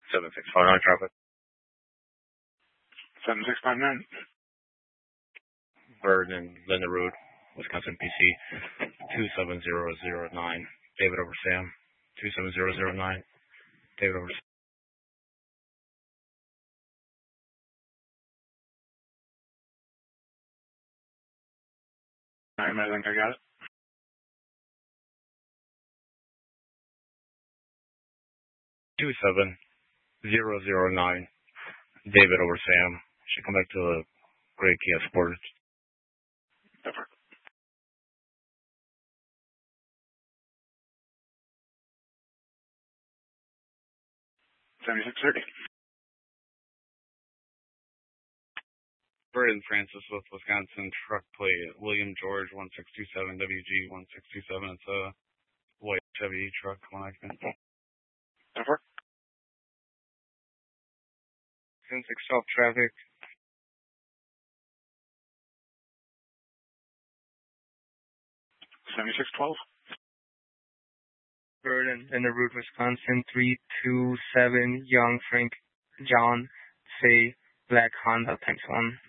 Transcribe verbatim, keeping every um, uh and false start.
seven six five nine traffic. seven six five nine. Bird in Linda Road, Wisconsin, P C, two seven zero zero nine. David over Sam, two seven zero zero nine. David over Sam. All right, I think I got it. two seven zero zero nine. David over Sam. Should come back to the Great Kia Sportage. Over. seventy-six thirty. Bird in Francis with Wisconsin, truck plate William George one six two seven W G one six two seven. It's a white Chevy truck, one occupant. Over. ten six South traffic. seventy-six twelve. Bird in, in the route, Wisconsin, three two seven, Young Frank John, say, Black Honda, thanks one.